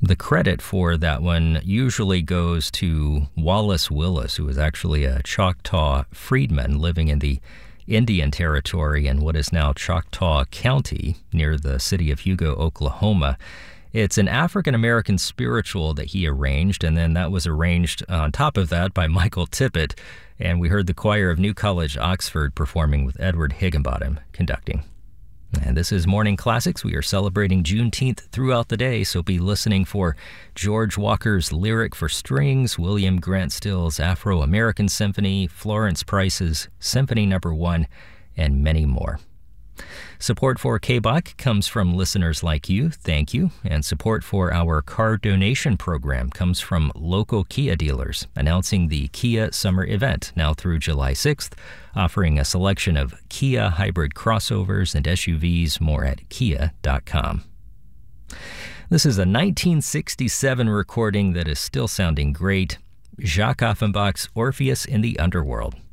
The credit for that one usually goes to Wallace Willis, who was actually a Choctaw freedman living in the Indian Territory in what is now Choctaw County near the city of Hugo, Oklahoma. It's an African-American spiritual that he arranged, and then that was arranged on top of that by Michael Tippett, and we heard the choir of New College, Oxford performing with Edward Higginbottom conducting. And this is Morning Classics. We are celebrating Juneteenth throughout the day, so be listening for George Walker's Lyric for Strings, William Grant Still's Afro-American Symphony, Florence Price's Symphony No. 1, and many more. Support for KBOC comes from listeners like you. Thank you. And support for our car donation program comes from local Kia dealers, announcing the Kia Summer Event now through July 6th, offering a selection of Kia hybrid crossovers and SUVs. More at kia.com. This is a 1967 recording that is still sounding great. Jacques Offenbach's Orpheus in the Underworld.